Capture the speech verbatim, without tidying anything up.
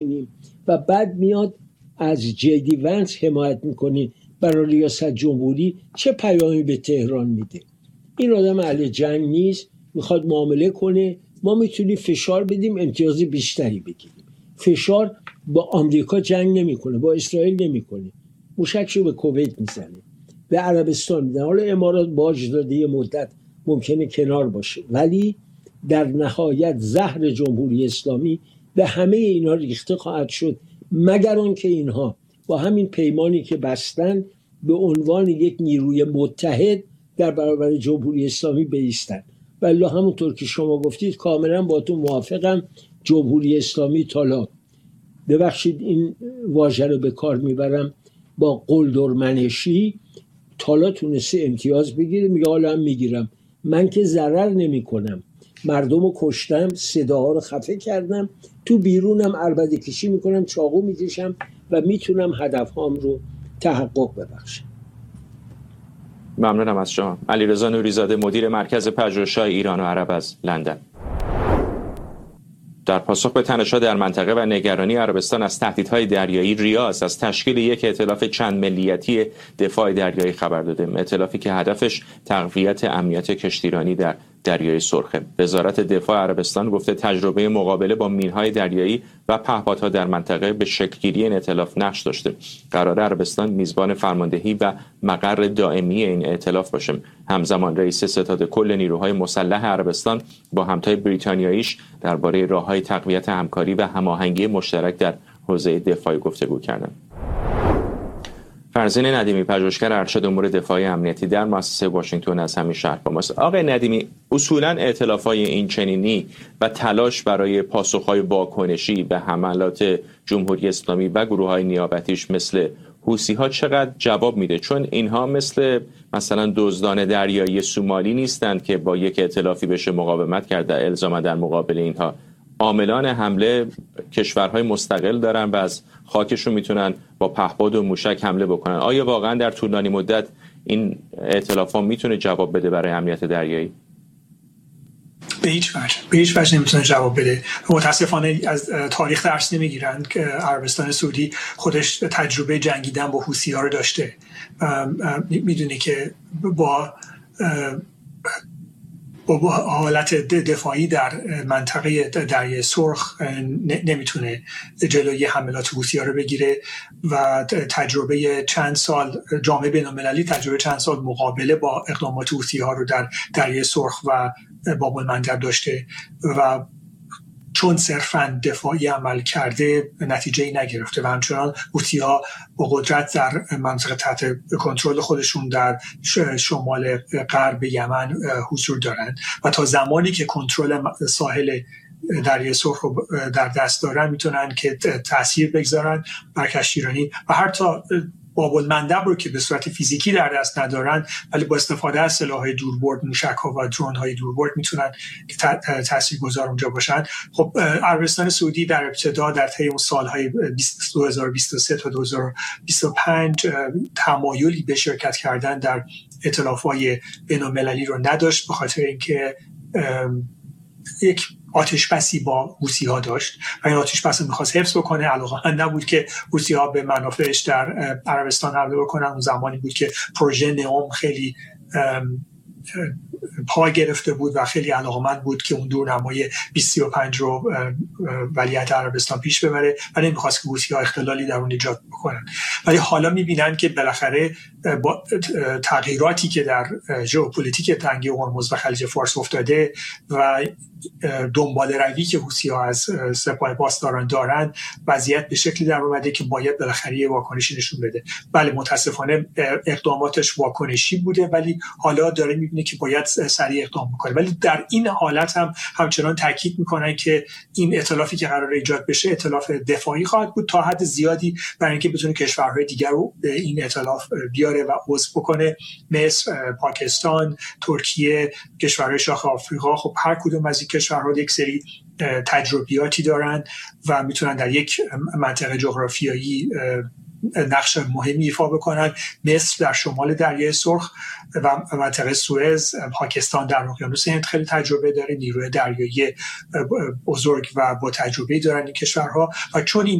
میبینیم و بعد میاد از جی دی ونس حمایت میکنه برای ریاست جمهوری، چه پیامی به تهران میده؟ این آدم اهل جنگ نیست، میخواد معامله کنه. ما میتونیم فشار بدیم امتیاز بیشتری بگیریم. فشار با آمریکا جنگ نمیکنه، با اسرائیل نمیکنه، موشکشو به کویت میزنه، به عربستان میزنه. حالا امارات باج داده یه مدت ممکنه کنار باشه، ولی در نهایت زهر جمهوری اسلامی به همه اینا ریخته خواهد شد، مگر اون که اینها با همین پیمانی که بستن به عنوان یک نیروی متحد در برابر جمهوری اسلامی بایستن. ولی همونطور که شما گفتید کاملا با تو موافقم. جمهوری اسلامی تالا، ببخشید این واژه رو به کار میبرم، با قلدرمنشی تالا تونسته امتیاز بگیره، میگه حالا هم میگیرم، من که ضرر نمی کنم، مردم رو کشتم، صداها رو خفه کردم، تو بیرونم عربده کشی میکنم، چاقو میکشم و میتونم هدفهام رو تحقق ببخشم. ممنونم از شما. علیرضا نوری‌زاده، مدیر مرکز پژوهش‌های ایران و عرب از لندن. در پاسخ به تنش‌ها در منطقه و نگرانی عربستان از تهدیدهای دریایی، ریاض از تشکیل یک ائتلاف چند ملیتی دفاع دریایی خبر داده. ائتلافی که هدفش تقویت امنیت کشتیرانی در دریای سرخه. وزارت دفاع عربستان گفته تجربه مقابله با مین‌های دریایی و پهپادها در منطقه به شکل‌گیری این ائتلاف نقش داشته. قرار عربستان میزبان فرماندهی و مقر دائمی این ائتلاف باشه. همزمان رئیس ستاد کل نیروهای مسلح عربستان با همتای بریتانیاییش درباره راه‌های تقویت همکاری و هماهنگی مشترک در حوزه دفاعی گفتگو کردند. فرزین ندیمی، پژوهشگر ارشد امور دفاعی امنیتی در مؤسسه واشنگتن از همین شهر با ماست. آقای ندیمی، اصولاً ائتلاف‌های این چنینی و تلاش برای پاسخ‌های واکنشی به حملات جمهوری اسلامی و گروه‌های نیابتیش مثل حوثی‌ها چقدر جواب میده؟ چون اینها مثل مثلا دزدان دریایی سومالی نیستند که با یک ائتلافی بشه مقاومت کرده. الزاما در مقابل اینها عاملان حمله کشورهای مستقل دارن و از خاکشون میتونن با پهپاد و موشک حمله بکنن. آیا واقعا در طولانی مدت این ائتلاف‌ها میتونه جواب بده برای امنیت دریایی؟ به هیچ وجه به هیچ وجه نمیتونه جواب بده. متاسفانه از تاریخ درس نمیگیرن که عربستان سعودی خودش تجربه جنگیدن با حوثی‌ها رو داشته. میدونی که با با حالت دفاعی در منطقه دریای سرخ نمیتونه جلوی حملات حوثی‌ها رو بگیره و تجربه چند سال جامعه بین‌المللی تجربه چند سال مقابله با اقدامات حوثی‌ها رو در دریای سرخ و باب المندب داشته و چون صرفاً دفاعی عمل کرده نتیجه‌ای نگرفته و همچنان حوثی‌ها با قدرت در منطقه تحت کنترل خودشون در شمال غرب یمن حضور دارند و تا زمانی که کنترل ساحل دریای سرخ رو در دست دارن میتونن که تأثیر بگذارن بر کشتیرانی و حتی باب المندب رو که به صورت فیزیکی در دست ندارن ولی با استفاده از سلاح‌های دوربرد، موشک‌ها و درون‌های دوربرد میتونن تاثیرگذار اونجا باشن. خب عربستان سعودی در ابتدا در طی اون سال‌های دو هزار و بیست و سه تا دو هزار و بیست و پنج تمایلی به شرکت کردن در ائتلاف‌های بین‌المللی رو نداشت به خاطر اینکه یک آتش بسی با حوثی‌ها داشت و این آتش بس می‌خواست حفظ بکنه. علاقه‌مند نبود که حوثی‌ها به منافعش در عربستان حمله بکنن. اون زمانی بود که پروژه نئوم خیلی پا گرفته بود و خیلی علاقه‌مند بود که اون دورنمای بیست و پنج رو ولیعهد عربستان پیش ببره و نمی‌خواست که حوثی‌ها اختلالی در اون ایجاد بکنن. ولی حالا می‌بینن که بالاخره با تغییراتی که در ژئوپلیتیک تنگه هرمز و خلیج فارس افتاده و دنبال روی که حوثی‌ها از سپاه پاسداران دارن وضعیت به شکلی در اومده که باید بالاخره واکنشی نشون بده. بله متاسفانه اقداماتش واکنشی بوده ولی حالا داره می‌بینه که باید سریع اقدام بکنه. ولی در این حالت هم همچنان تاکید میکنن که این ائتلافی که قراره ایجاد بشه ائتلاف دفاعی خواهد بود تا حد زیادی برای اینکه بتونه کشورهای دیگر رو به این ائتلاف بیاره و عضو بکنه، مثل پاکستان، ترکیه، کشورهای شاخ آفریقا. خب هر کدوم از این کشورها یک سری تجربیاتی دارن و میتونن در یک منطقه جغرافیایی نقش مهمی ایفا بکنن، مثل در شمال دریای سرخ و منطقه سوئز. پاکستان در اقیانوس هند خیلی تجربه داره، نیروی دریایی بزرگ و با تجربه دارن این کشورها و چون این